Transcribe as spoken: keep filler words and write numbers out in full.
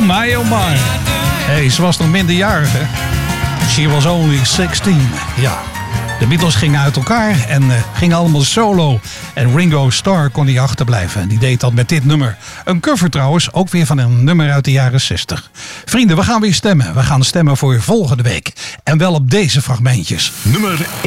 my, oh my. Hey, ze was nog minderjarig, hè? She was only zestien. Ja. De Beatles gingen uit elkaar en uh, gingen allemaal solo. En Ringo Starr kon niet achterblijven. Die deed dat met dit nummer. Een cover trouwens, ook weer van een nummer uit de jaren zestig. Vrienden, we gaan weer stemmen. We gaan stemmen voor volgende week. En wel op deze fragmentjes. Nummer